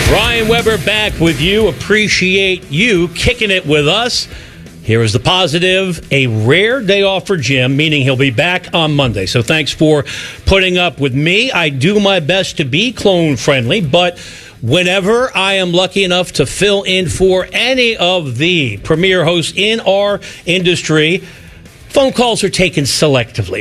Ryan Weber back with you. Appreciate you kicking it with us. Here is the positive. A rare day off for Jim, meaning he'll be back on Monday. So thanks for putting up with me. I do my best to be clone friendly, but whenever I am lucky enough to fill in for any of the premier hosts in our industry, phone calls are taken selectively.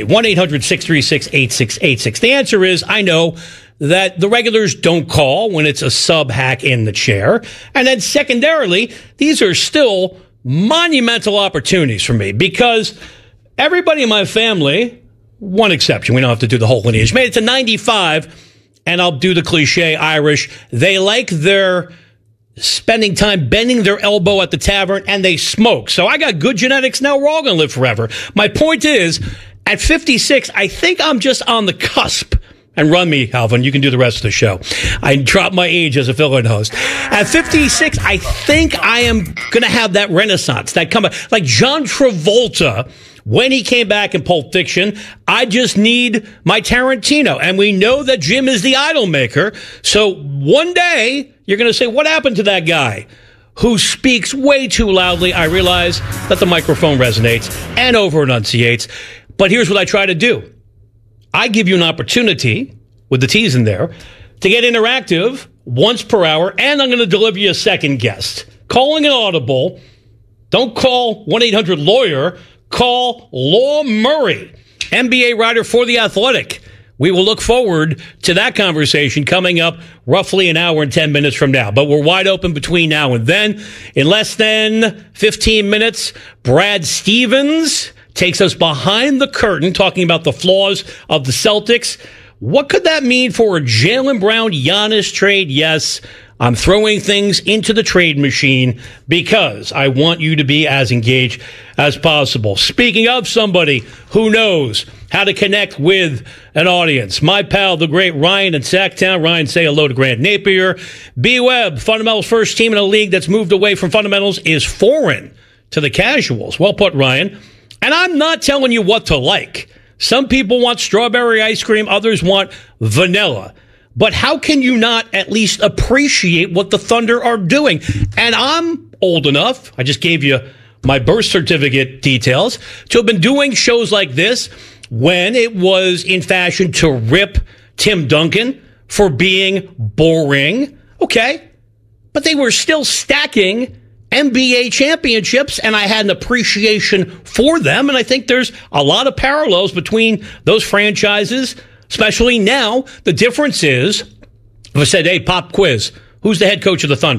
1-800-636-8686. The answer is, I know that the regulars don't call when it's a sub-hack in the chair. And then secondarily, these are still monumental opportunities for me because everybody in my family, one exception, we don't have to do the whole lineage, made it to 95, and I'll do the cliche Irish. They like their spending time bending their elbow at the tavern, and they smoke. So I got good genetics now. We're all going to live forever. My point is, at 56, I think I'm just on the cusp. And run me, Alvin. You can do the rest of the show. I dropped my age as a fill-in host. At 56, I think I am going to have that renaissance, that comeback. Like John Travolta, when he came back in Pulp Fiction, I just need my Tarantino. And we know that Jim is the idol maker. So one day, you're going to say, what happened to that guy who speaks way too loudly? I realize that the microphone resonates and over-enunciates. But here's what I try to do. I give you an opportunity, with the T's in there, to get interactive once per hour, and I'm going to deliver you a second guest. Calling an audible, don't call 1-800-LAWYER, call Law Murray, NBA writer for The Athletic. We will look forward to that conversation coming up roughly an hour and 10 minutes from now. But we're wide open between now and then. In less than 15 minutes, Brad Stevens takes us behind the curtain, talking about the flaws of the Celtics. What could that mean for a Jaylen Brown-Giannis trade? Yes, I'm throwing things into the trade machine because I want you to be as engaged as possible. Speaking of somebody who knows how to connect with an audience, my pal, the great Ryan in Sacktown. Ryan, say hello to Grant Napier. B-Web, fundamentals first team in a league that's moved away from fundamentals, is foreign to the casuals. Well put, Ryan. And I'm not telling you what to like. Some people want strawberry ice cream. Others want vanilla. But how can you not at least appreciate what the Thunder are doing? And I'm old enough, I just gave you my birth certificate details, to have been doing shows like this when it was in fashion to rip Tim Duncan for being boring. Okay. But they were still stacking NBA championships, and I had an appreciation for them, and I think there's a lot of parallels between those franchises, especially now. The difference is, if I said, hey, pop quiz, who's the head coach of the Thunder?